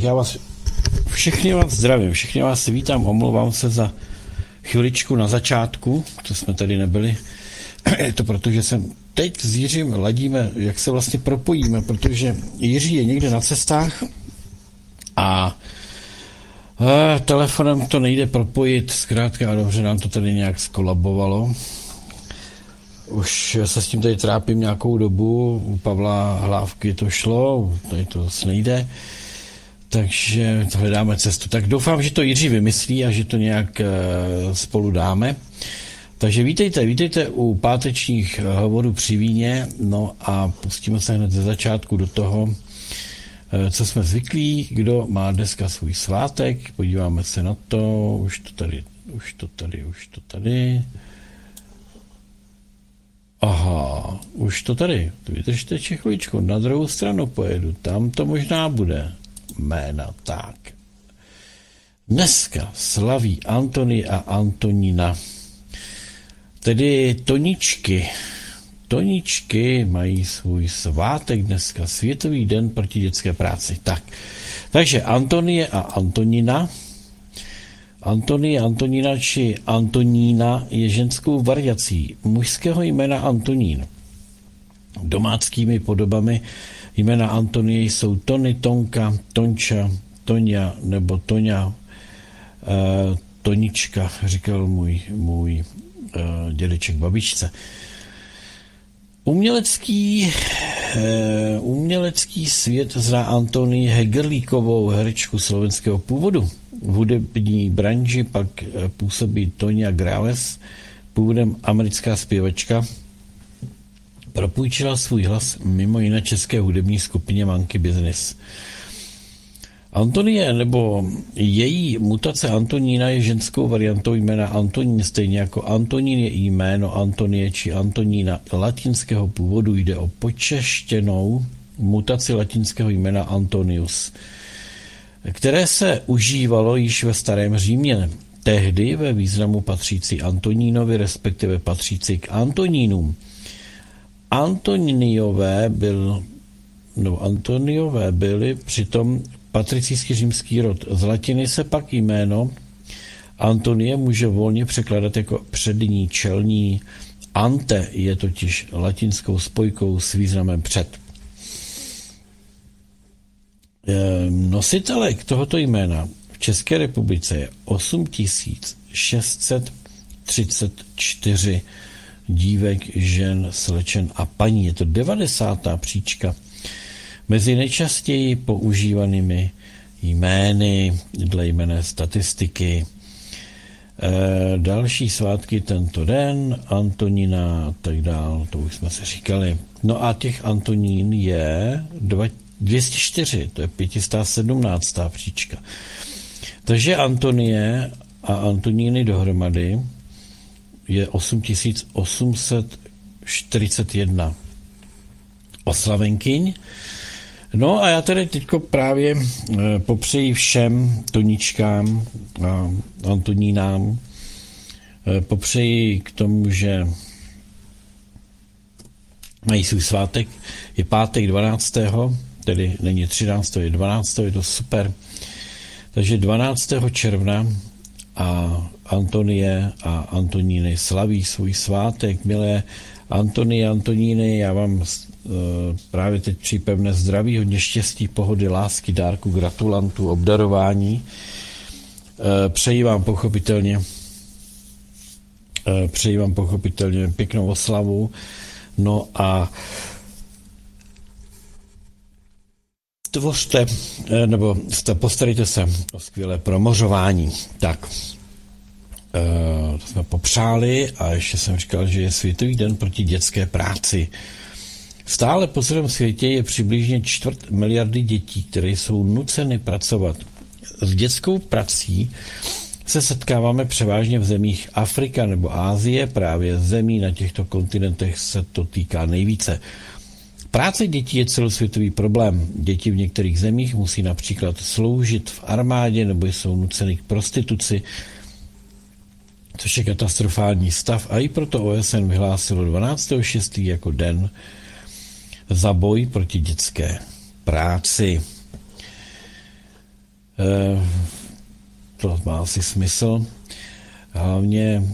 Tak já vás všechny zdravím, všechny vás vítám, omlouvám se za chviličku na začátku, co jsme tady nebyli. Je to proto, že jsem teď s Jiřím ladíme, jak se vlastně propojíme, protože Jiří je někde na cestách a telefonem to nejde propojit, zkrátka a dobře nám to tady nějak skolabovalo. Už se s tím tady trápím nějakou dobu, u Pavla Hlávky to šlo, tady to nejde, takže hledáme cestu. Tak doufám, že to Jiří vymyslí a že to nějak spolu dáme. Takže vítejte u pátečních hovorů při víně, no a pustíme se hned ze začátku do toho, co jsme zvyklí, kdo má dneska svůj svátek, podíváme se na to, už to tady. Aha, už to tady. Vydržte chviličku, na druhou stranu pojedu, tam to možná bude. Jména, tak. Dneska slaví Antony a Antonína. Tedy Toničky mají svůj svátek dneska, Světový den proti dětské práci. Takže Antonie a Antonína. Antonie, Antonína či Antonína je ženskou variací mužského jména Antonín. Domáckými podobami jména Antonie jsou Tony, Tonka, Tonča, Toňa nebo Toňa, Tonička, říkal můj dědeček babičce. Umělecký svět zná Antonii Hegerlíkovou, herečku slovenského původu. V hudební branži pak působí Tonya Graves, původem americká zpěvačka. Propůjčila svůj hlas mimo jiné české hudební skupině Monkey Business. Antonie nebo její mutace Antonína je ženskou variantou jména Antonín, stejně jako Antonín je jméno Antonie či Antonína latinského původu. Jde o počeštěnou mutaci latinského jména Antonius, které se užívalo již ve starém Římě, tehdy ve významu patřící Antonínovi, respektive patřící k Antonínům. Antoniové byli přitom patricijský římský rod. Z latiny se pak jméno Antonie může volně překládat jako přední, čelní. Ante je totiž latinskou spojkou s významem před. Nositelek tohoto jména v České republice je 8634 dívek, žen, slečen a paní. Je to 90. příčka mezi nejčastěji používanými jmény dle jmenné statistiky. Další svátky tento den, Antonina a tak dál, to už jsme se říkali. No a těch Antonín je 204, to je 517. příčka. Takže Antonie a Antoníny dohromady je 8841 oslavenkyň. No a já tady teďko právě popřeji všem Toničkám a Antonínám, popřeji k tomu, že mají svůj svátek, je pátek 12. tedy není 13. je 12. je to super. Takže 12. června a Antonie a Antoníny slaví svůj svátek. Milé Antonie, Antoníny, já vám právě teď přeji pevné zdraví, hodně štěstí, pohody, lásky, dárku, gratulantů, obdarování. Přeji vám pochopitelně pěknou oslavu. No a postarejte se o skvělé promořování. Tak, to jsme popřáli a ještě jsem říkal, že je Světový den proti dětské práci. Stále po celém světě je přibližně 250 miliardy dětí, které jsou nuceny pracovat. S dětskou prací se setkáváme převážně v zemích Afrika nebo Asie, právě zemí na těchto kontinentech se to týká nejvíce. Práce dětí je celosvětový problém. Děti v některých zemích musí například sloužit v armádě nebo jsou nuceny k prostituci, což je katastrofální stav, a i proto OSN vyhlásilo 12.6. jako den za boj proti dětské práci. To má asi smysl. Hlavně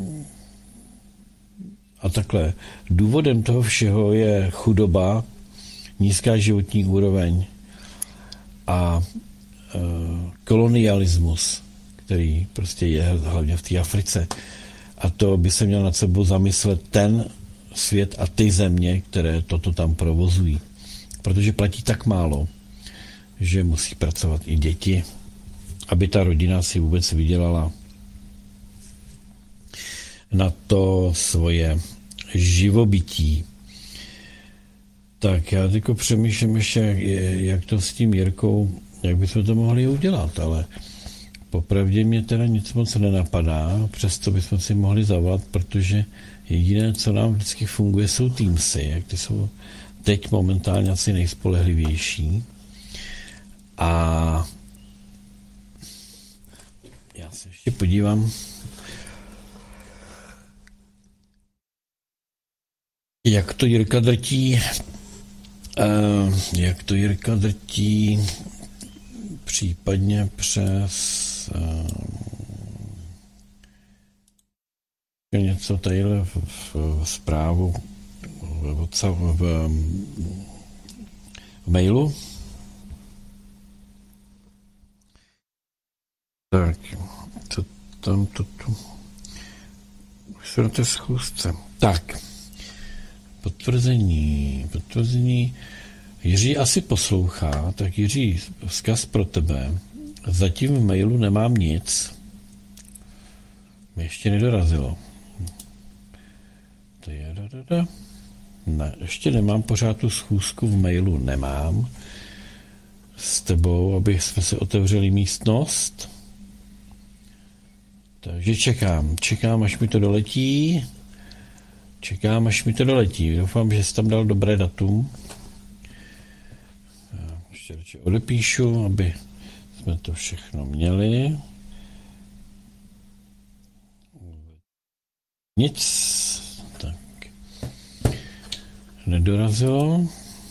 a takhle. Důvodem toho všeho je chudoba, nízká životní úroveň a kolonialismus, který prostě je hlavně v té Africe. A to by se měl nad sebou zamyslet ten svět a ty země, které toto tam provozují. Protože platí tak málo, že musí pracovat i děti, aby ta rodina si vůbec vydělala na to svoje živobytí. Tak já teďko přemýšlím ještě, jak to s tím Jirkou, jak bychom to mohli udělat, ale popravdě mě teda nic moc nenapadá, přesto bychom si mohli zavolat, protože jediné, co nám vždycky funguje, jsou Teamsy, jak ty jsou teď momentálně asi nejspolehlivější. A já se ještě podívám, jak to Jirka drtí, případně přes něco tadyhle v zprávu v mailu. Tak, co tam to tu? Už jsme na té schůzce. Tak, potvrzení. Jiří asi poslouchá, tak Jiří, vzkaz pro tebe. Zatím v mailu nemám nic. Mě ještě nedorazilo. Ne, ještě nemám pořád tu schůzku v mailu, nemám. S tebou, aby jsme si otevřeli místnost. Takže čekám, až mi to doletí. Doufám, že jsi tam dal dobré datum. Ještě radši odepíšu, aby jsme to všechno měli. Nic. Tak. Nedorazilo.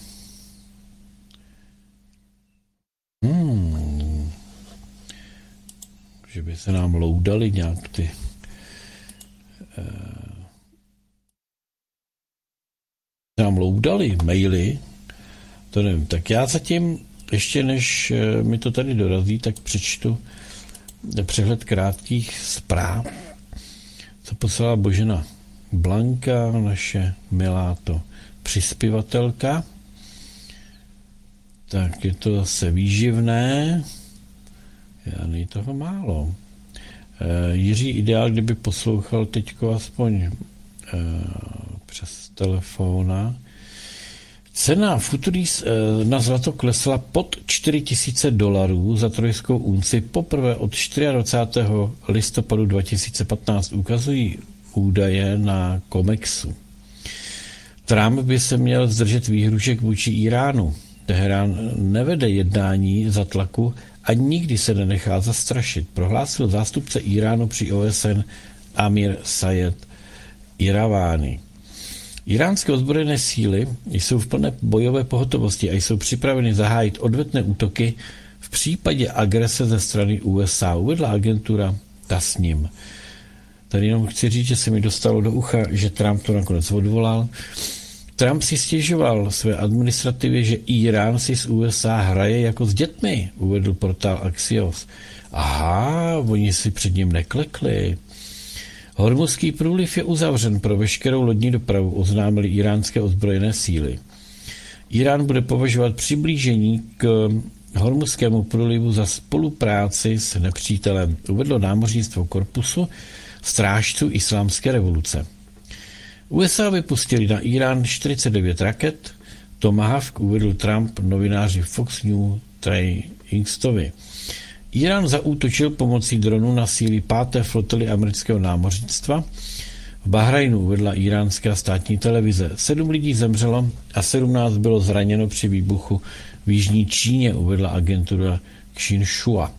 Že by se nám loudaly nějak ty maily, to nevím. Tak já zatím, ještě než mi to tady dorazí, tak přečtu přehled krátkých zpráv, co poslala Božena Blanka, naše milá to přispěvatelka. Tak je to zase výživné. Já nej toho málo. Jiří ideál, kdyby poslouchal teďko aspoň přes telefona. Cena futuris na zlato klesla pod $4,000 za trojskou unci poprvé od 24. listopadu 2015, ukazují údaje na COMEXu. Trump by se měl zdržet výhrušek vůči Iránu. Teherán nevede jednání za tlaku a nikdy se nenechá zastrašit, prohlásil zástupce Iránu při OSN Amir Sayed Iraváni. Iránské ozbrojené síly jsou v plné bojové pohotovosti a jsou připraveny zahájit odvetné útoky v případě agrese ze strany USA, uvedla agentura Tasnim. Tady jenom chci říct, že se mi dostalo do ucha, že Trump to nakonec odvolal. Trump si stěžoval své administrativě, že Irán si z USA hraje jako s dětmi, uvedl portál Axios. Aha, oni si před ním neklekli. Hormuzský průliv je uzavřen pro veškerou lodní dopravu, oznámili iránské ozbrojené síly. Irán bude považovat přiblížení k Hormuzskému průlivu za spolupráci s nepřítelem, uvedlo námořnictvo korpusu strážců islámské revoluce. USA vypustili na Irán 49 raket, Tomahawk, uvedl Trump novináři Fox News Trey Inkstovi. Irán zaútočil pomocí dronů na síly 5. flotily amerického námořnictva. V Bahrajnu uvedla iránská státní televize. 7 lidí zemřelo a 17 bylo zraněno při výbuchu v jižní Číně, uvedla agentura Xinhua.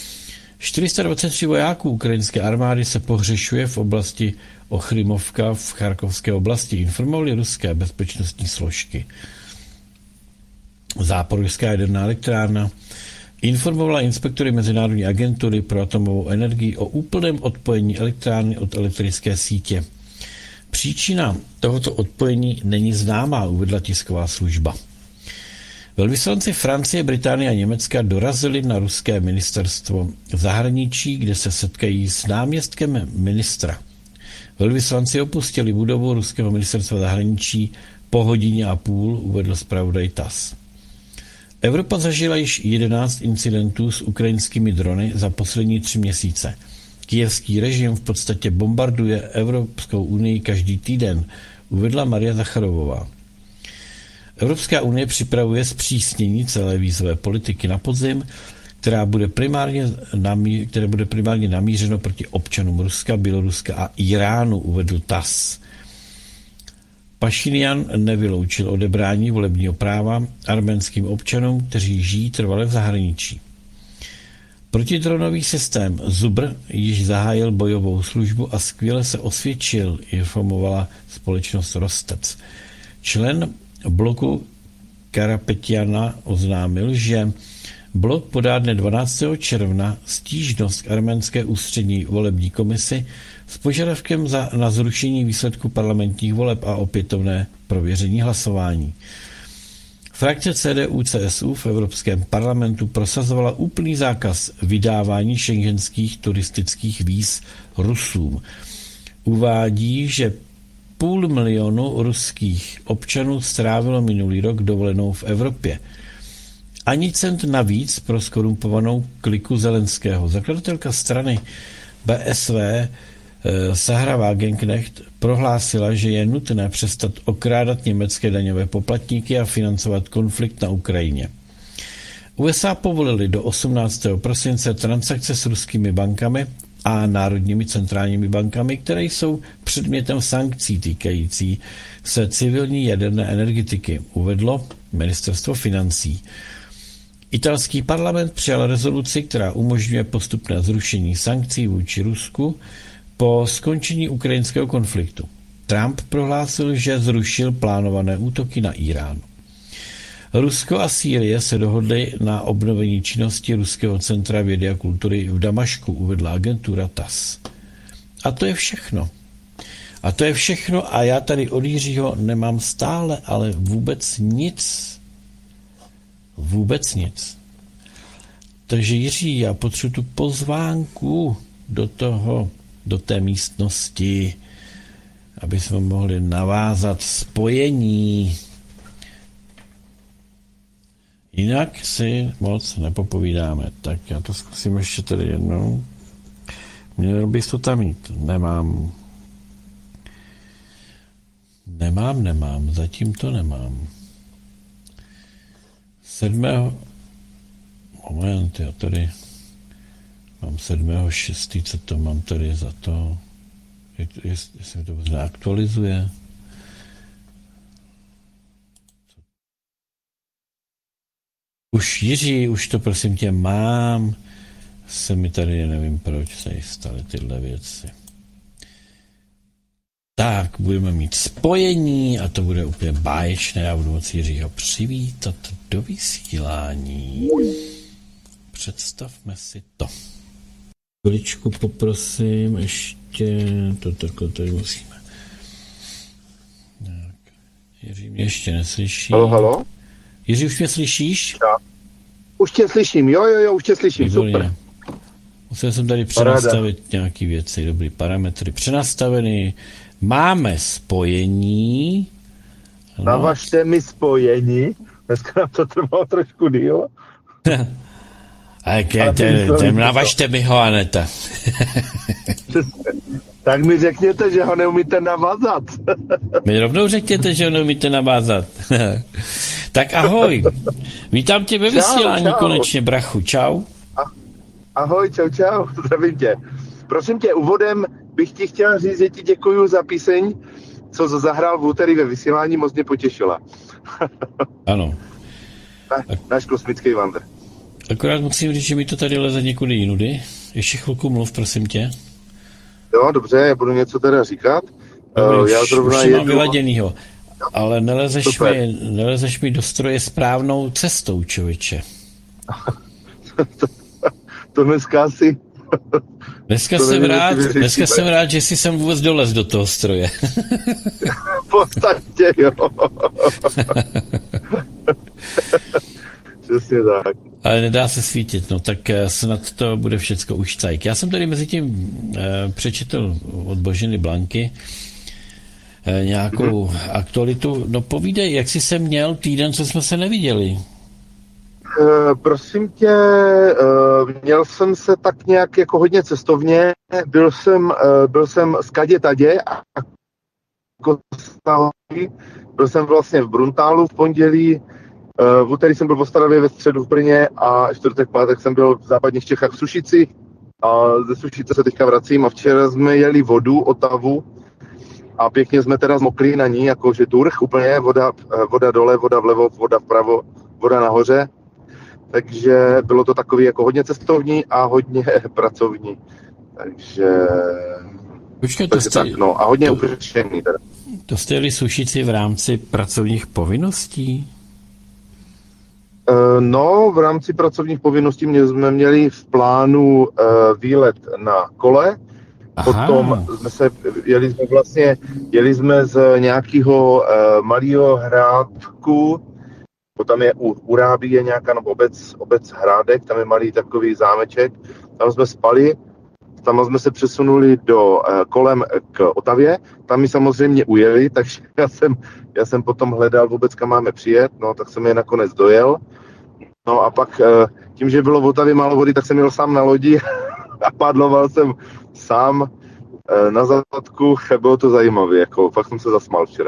423 vojáků ukrajinské armády se pohřešuje v oblasti Ochrymovka v Charkovské oblasti, informovali ruské bezpečnostní složky. Záporožská jaderná elektrárna informovala inspektory Mezinárodní agentury pro atomovou energii o úplném odpojení elektrárny od elektrické sítě. Příčina tohoto odpojení není známá, uvedla tisková služba. Velvyslanci Francie, Británie a Německa dorazili na ruské ministerstvo zahraničí, kde se setkají s náměstkem ministra. Velvyslanci opustili budovu ruského ministerstva zahraničí po hodině a půl, uvedl zpravodaj TASS. Evropa zažila již 11 incidentů s ukrajinskými drony za poslední 3 měsíce. Kyjevský režim v podstatě bombarduje Evropskou unii každý týden, uvedla Maria Zacharovová. Evropská unie připravuje zpřísnění celé vízové politiky na podzim, které bude primárně namířeno proti občanům Ruska, Běloruska a Iránu, uvedl TASS. Pašinjan nevyloučil odebrání volebního práva arménským občanům, kteří žijí trvale v zahraničí. Protidronový systém Zubr již zahájil bojovou službu a skvěle se osvědčil, informovala společnost Rostec. Člen bloku Karapetjana oznámil, že blok podá dne 12. června stížnost k arménské ústřední volební komisi s požadavkem na zrušení výsledku parlamentních voleb a opětovné prověření hlasování. Frakce CDU-CSU v Evropském parlamentu prosazovala úplný zákaz vydávání schengenských turistických víz Rusům. Uvádí, že 500 000 ruských občanů strávilo minulý rok dovolenou v Evropě. Ani cent navíc pro skorumpovanou kliku Zelenského. Zakladatelka strany BSV Sahra Wagenknecht prohlásila, že je nutné přestat okrádat německé daňové poplatníky a financovat konflikt na Ukrajině. USA povolili do 18. prosince transakce s ruskými bankami a národními centrálními bankami, které jsou předmětem sankcí týkající se civilní jaderné energetiky, uvedlo ministerstvo financí. Italský parlament přijal rezoluci, která umožňuje postupné zrušení sankcí vůči Rusku po skončení ukrajinského konfliktu. Trump prohlásil, že zrušil plánované útoky na Irán. Rusko a Sýrie se dohodly na obnovení činnosti Ruského centra vědy a kultury v Damašku, uvedla agentura TASS. A to je všechno. A já tady od Jiřího nemám stále, ale vůbec nic. Vůbec nic. Takže Jiří, já potřebuji tu pozvánku do té místnosti, aby jsme mohli navázat spojení. Jinak si moc nepopovídáme. Tak já to zkusím ještě tady jednou. Měl bys to tam mít. Nemám. Zatím to nemám. 7. Moment, já tady mám 7.6. Co to mám tady za to? Jestli mi to neaktualizuje. Jiří, už to prosím tě mám. Se mi tady, nevím proč, se staly tyhle věci. Tak, budeme mít spojení a to bude úplně báječné. Já budu moci Jiřího přivítat do vysílání. Představme si to. Chviličku poprosím, ještě to takhle tady musíme. Tak. Jiří mě ještě neslyší. Halo? Jiří, už mě slyšíš? Já. Už tě slyším, jo, už tě slyším, výborně. Super. Musel jsem tady přenastavit nějaké věci, dobrý parametry přenastaveny. Máme spojení. No. Navažte mi spojení. Dneska nám to trvalo trošku díl. Navažte mi ho, Aneta. Tak mi řekněte, že ho neumíte navázat. Mi rovnou řekněte, že ho neumíte navázat. Tak ahoj. Vítám tě ve vysílání konečně, brachu. Čau. Ahoj, čau. Zdravím tě. Prosím tě, úvodem bych ti chtěl říct, že ti děkuju za píseň, co zahrál v úterý ve vysílání, moc mě potěšila. Ano. Náš kosmický Wander. Akorát musím říct, že mi to tady leze někudy jinudy. Ještě chvilku mluv, prosím tě. Jo, dobře, já budu něco teda říkat. Já zrovna už mám vyladěnýho. Ale nelezeš mi do stroje správnou cestou, člověče. To dneska asi... Dneska jsem rád, že jsi sem vůbec dolez do toho stroje. V podstatě, jo. Přesně tak. Ale nedá se svítit, no tak snad to bude všecko už cajk. Já jsem tady mezi tím přečetl od Boženy Blanky nějakou aktualitu. No povídej, jak jsi se měl týden, co jsme se neviděli? Prosím tě, měl jsem se tak nějak jako hodně cestovně, byl jsem skadě tadě a byl jsem vlastně v Bruntálu v pondělí, v úterý jsem byl v Ostravě, ve středu v Brně a čtvrtek, pátek jsem byl v západních Čechách v Sušici a ze Sušice se teďka vracím a včera jsme jeli vodu, Otavu a pěkně jsme teda zmokli na ní, jakože turh úplně, voda dole, voda vlevo, voda vpravo, voda nahoře. Takže bylo to takový jako hodně cestovní a hodně pracovní. Takže... Počkej, no, a hodně upřešený teda. To jste jeli Sušici v rámci pracovních povinností? No, v rámci pracovních povinností jsme měli v plánu výlet na kole. Aha. Potom jeli jsme z nějakého malého hrádku, tam je u Rábí je nějaká obec Hrádek, tam je malý takový zámeček, tam jsme spali, tam jsme se přesunuli kolem k Otavě, tam mi samozřejmě ujeli, takže já jsem potom hledal vůbec, kam máme přijet, no tak jsem je nakonec dojel. No a pak tím, že bylo v Otavě málo vody, tak jsem jel sám na lodi a pádloval jsem sám na zadku, bylo to zajímavé, jako fakt jsem se zasmál včera.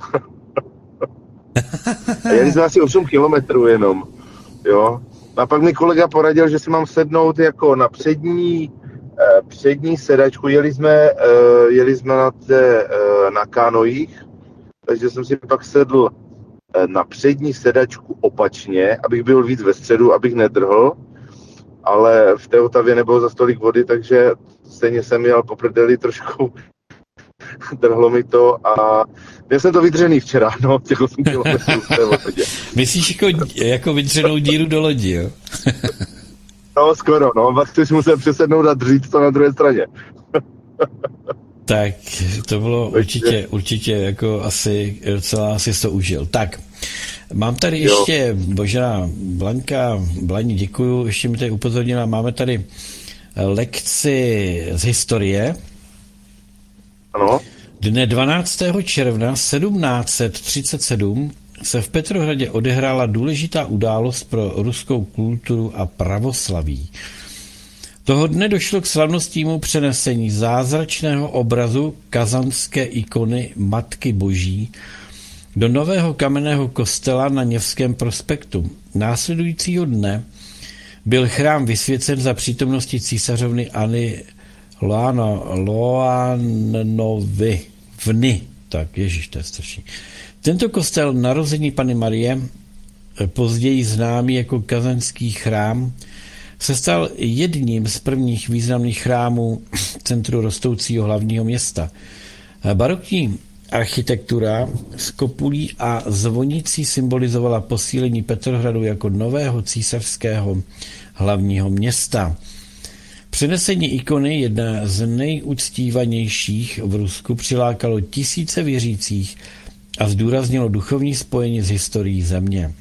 A jeli jsme asi 8 kilometrů jenom, jo. A pak mi kolega poradil, že si mám sednout jako na přední sedačku, jeli jsme na kánojích, takže jsem si pak sedl na přední sedačku opačně, abych byl víc ve středu, abych nedrhl, ale v té Otavě nebylo za tolik vody, takže stejně jsem jel po prdeli trošku, drhlo mi to a měl jsem to vydřený včera, no, těch 8 kilometrů v té vodě. Myslíš jako vydřenou díru do lodi, jo? No, skoro, no, pak jsi musel přesednout a dřít to na druhé straně. Tak, to bylo určitě jako asi docela si to užil. Tak, mám tady ještě, Božena Blanka, Blani, děkuju, ještě mi tady upozornila, máme tady lekci z historie. Ano. Dne 12. června 1737 se v Petrohradě odehrála důležitá událost pro ruskou kulturu a pravoslaví. Toho dne došlo k slavnostnímu přenesení zázračného obrazu kazanské ikony Matky Boží do nového kamenného kostela na Nevském prospektu. Následujícího dne byl chrám vysvěcen za přítomnosti císařovny Anny Loanovy. Tak, ježiš, to je strašný. Tento kostel narození Panny Marie, později známý jako Kazaňský chrám, se stal jedním z prvních významných chrámů v centru rostoucího hlavního města. Barokní architektura s kopulí a zvonicí symbolizovala posílení Petrohradu jako nového císařského hlavního města. Přenesení ikony, jedna z nejuctívanějších v Rusku, přilákalo tisíce věřících a zdůraznilo duchovní spojení s historií země.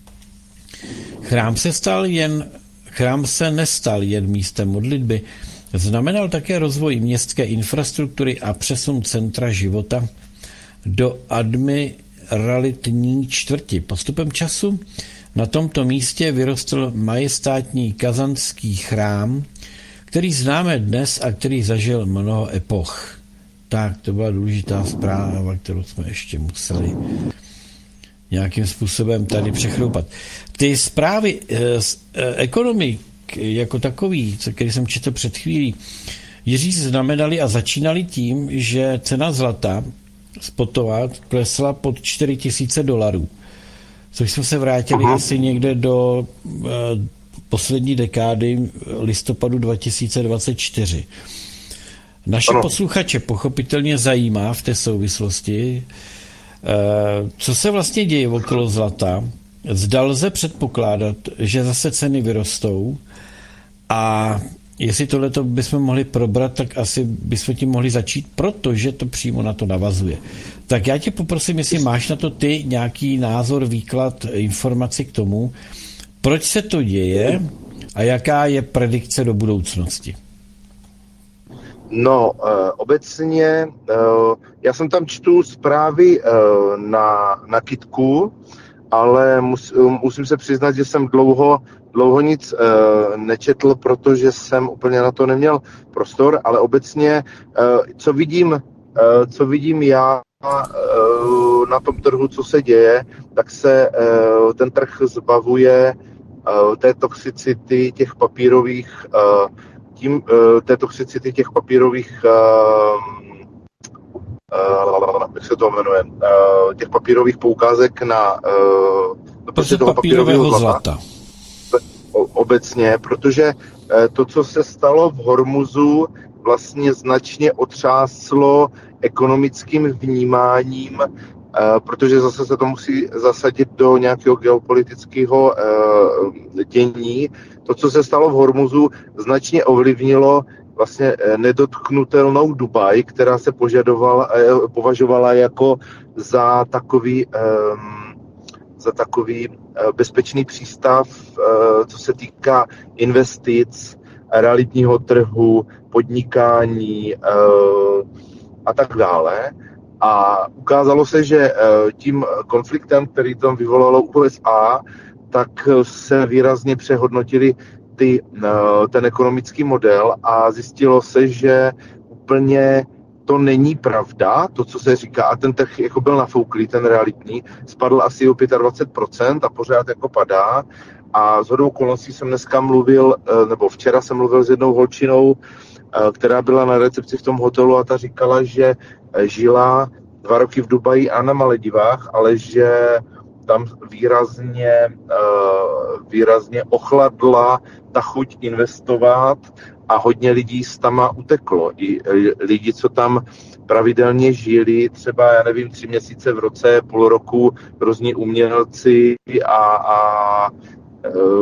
Chrám se nestal jen místem modlitby, znamenal také rozvoj městské infrastruktury a přesun centra života do admiralitní čtvrti. Postupem času na tomto místě vyrostl majestátní kazanský chrám, který známe dnes a který zažil mnoho epoch. Tak, to byla důležitá zpráva, kterou jsme ještě museli nějakým způsobem tady přechroupat. Ty zprávy z ekonomik jako takový, který jsem četl před chvílí, Jiří znamenali a začínali tím, že cena zlata spotová klesla pod $4,000, což jsme se vrátili asi někde do poslední dekády listopadu 2024. Naše posluchače pochopitelně zajímá v té souvislosti, co se vlastně děje okolo zlata zda lze předpokládat, že zase ceny vyrostou a jestli tohleto bychom mohli probrat, tak asi bychom tím mohli začít, protože to přímo na to navazuje. Tak já tě poprosím, jestli máš na to ty nějaký názor, výklad, informaci k tomu, proč se to děje a jaká je predikce do budoucnosti. No, obecně, já jsem tam čtu zprávy na Kytku, ale musím se přiznat, že jsem dlouho nic nečetl, protože jsem úplně na to neměl prostor, ale obecně, co vidím já na tom trhu, co se děje, tak se ten trh zbavuje té toxicity těch papírových jak se to jmenuje, těch papírových poukázek na prostě toho papírového zlata. Obecně, protože to, co se stalo v Hormuzu, vlastně značně otřáslo ekonomickým vnímáním, protože zase se to musí zasadit do nějakého geopolitického dění. To, co se stalo v Hormuzu, značně ovlivnilo vlastně nedotknutelnou Dubaj, která se považovala jako za takový bezpečný přístav, co se týká investic, realitního trhu, podnikání a tak dále. A ukázalo se, že tím konfliktem, který tam vyvolalo USA, tak se výrazně přehodnotili ten ekonomický model a zjistilo se, že úplně to není pravda, to, co se říká, a ten trh jako byl nafouklý, ten realitní, spadl asi o 25% a pořád jako padá. A shodou okolností jsem dneska mluvil, nebo včera jsem mluvil s jednou holčinou, která byla na recepci v tom hotelu a ta říkala, že žila 2 roky v Dubaji a na Maledivách, ale že tam výrazně ochladla ta chuť investovat a hodně lidí z tam uteklo. I lidi, co tam pravidelně žili, třeba, 3 měsíce v roce, půl roku, různí umělci a